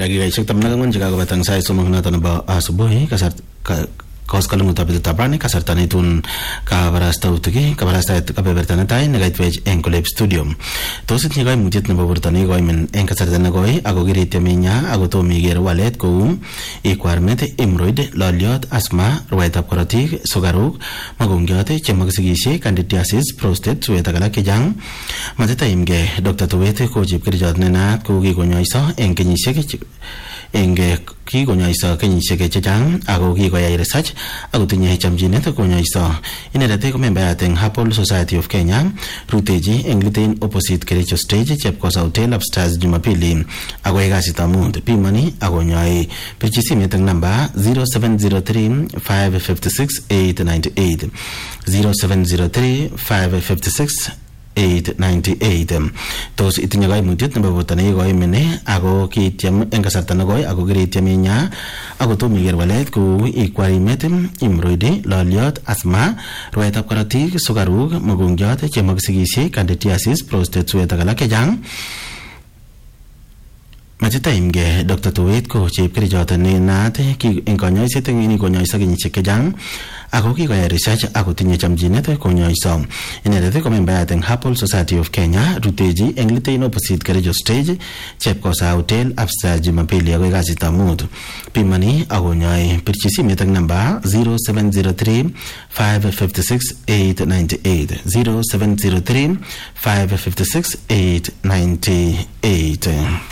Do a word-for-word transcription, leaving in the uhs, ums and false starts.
dakikaishek taman ak ang'wan chekakobata eng sait somok noto nebo asubuhi kasarta koskoleng'utab betutab rani kasarta neitun kabarastautik kabarastaet kebeberta netai nekaitwech eng Kolep studio. Tos itinye kaimutiet nebo borto neikoimin eng kasarta nekoi ako kirityem inya ako tom iker walet kou ikwarmet, hemorrhoid, loliot, asthma, rwaetab korotik, sukaruk, makungiot, chemakisikisie, candidiasis, prostate, suet ak alak chechang. Matitaimgei. Doctor Tuwet ko chepkerichot nenaat kou kikonyoiso eng kenyisiek eng kikonyoiso kenyisiek chechang ako kikoyai research ako tinye chamchinet konyoiso. Inendet ko membayat eng Herbal Society of Kenya, ruteji eng Litein opposite Kericho stage Chepkosa Hotel upstairs Jumapili ako kasitab mut. Pimani akonyoi. Pirchi simet eng namba zero seven zero three five five six eight nine eight zero seven zero three five five six eight nine eight. Tos itinye kaimutiet nebo borto neikoimin ako kiityem eng kasarta nekoi ako kirityem inya ako tom iker walet kou ikwarimet, hemorrhoid, loliot, asthma, rwaetab korotik, sukaruk, mukungiot, chemakisikisie, candidiasis, prostate, suet ak alak chechang. Matitaimgei. Doctor Tuwet ko chepkerichot nenaat eng konyoiset eng konyoiso kenyisiek chechang ako kikoyai research ako tinye chamchinet konyoiso. Inendet ko membayat eng Herbal Society of Kenya, ruteji eng Litein opposite Kericho stage Chepkosa Hotel upstairs Jumapili ako kasitab mut. Pimani akonyoi. Pirchi simet eng namba zero seven zero three five five six eight nine eight zero seven zero three five five six eight nine eight.